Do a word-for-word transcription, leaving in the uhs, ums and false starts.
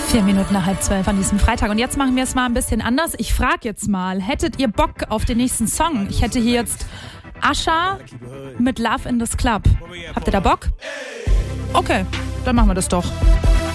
Vier Minuten nach halb zwölf an diesem Freitag. Und jetzt machen wir es mal ein bisschen anders. Ich frage jetzt mal, hättet ihr Bock auf den nächsten Song? Ich hätte hier jetzt Usher mit Love in this Club. Habt ihr da Bock? Okay, dann machen wir das doch.